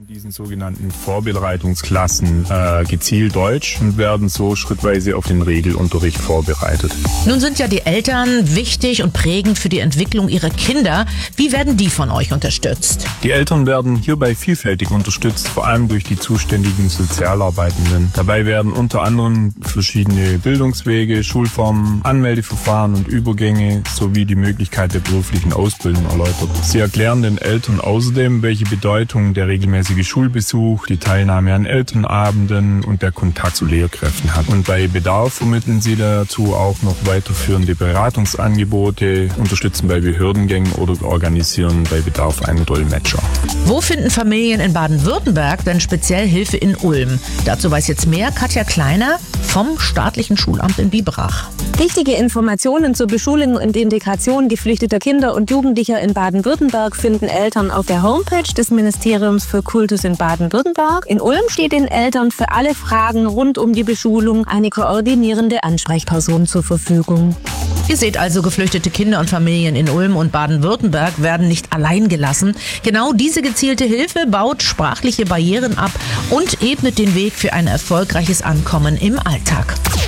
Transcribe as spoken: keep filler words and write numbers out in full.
in diesen sogenannten Vorbereitungsklassen äh, gezielt Deutsch und werden so schrittweise auf den Regelunterricht vorbereitet. Nun sind ja die Eltern wichtig und prägend für die Entwicklung ihrer Kinder. Wie werden die von euch unterstützt? Die Eltern werden hierbei vielfältig unterstützt, vor allem durch die zuständigen Sozialarbeitenden. Dabei werden unter anderem verschiedene Bildungswege, Schulformen, Anmeldeverfahren und Übergänge sowie die Möglichkeit der beruflichen Ausbildung erläutert. Sie erklären den Eltern außerdem, welche Bedeutung der regelmäßige Schulbesuch, die Teilnahme an Elternabenden und der Kontakt zu Lehrkräften hat. Und bei Bedarf vermitteln sie dazu auch noch weiterführende Beratungsangebote, unterstützen bei Behördengängen oder organisieren bei Bedarf einen Dolmetscher. Wo finden Familien in Baden-Württemberg denn speziell Hilfe in Ulm? Dazu weiß jetzt mehr Katja Kleiner vom staatlichen Schulamt in Biberach. Wichtige Informationen zur Beschulung und Integration geflüchteter Kinder und Jugendlicher in Baden-Württemberg finden Eltern auf der Homepage des Ministeriums für Kultus in Baden-Württemberg. In Ulm steht den Eltern für alle Fragen rund um die Beschulung eine koordinierende Ansprechperson zur Verfügung. Ihr seht also, geflüchtete Kinder und Familien in Ulm und Baden-Württemberg werden nicht allein gelassen. Genau diese gezielte Hilfe baut sprachliche Barrieren ab und ebnet den Weg für ein erfolgreiches Ankommen im Alltag.